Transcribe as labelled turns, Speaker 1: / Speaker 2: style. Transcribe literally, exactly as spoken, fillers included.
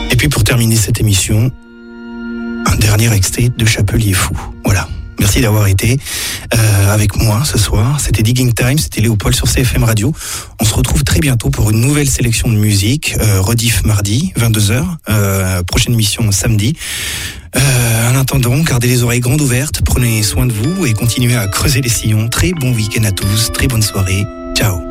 Speaker 1: Et puis pour terminer cette émission, un dernier extrait de Chapelier Fou. Voilà. Merci d'avoir été euh, avec moi ce soir. C'était Digging Time, c'était Léopold sur C F M Radio. On se retrouve très bientôt pour une nouvelle sélection de musique. Euh, rediff mardi, vingt-deux heures. Euh, prochaine émission samedi. Euh, en attendant, gardez les oreilles grandes ouvertes, prenez soin de vous et continuez à creuser les sillons. Très bon week-end à tous, très bonne soirée. Ciao.